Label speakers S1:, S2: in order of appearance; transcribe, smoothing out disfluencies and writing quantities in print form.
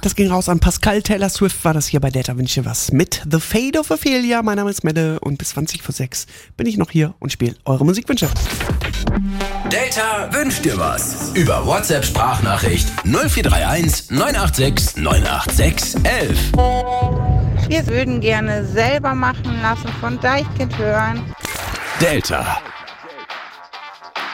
S1: Das ging raus an Pascal. Taylor Swift war das hier bei Delta Wünsche was mit The Fate of Ophelia. Mein Name ist Mette und bis 20:06 bin ich noch hier und spiele eure Musikwünsche.
S2: Delta wünscht dir was. Über WhatsApp-Sprachnachricht 0431 986 986 11.
S3: Wir würden gerne selber machen lassen von Deichkind hören.
S2: Delta.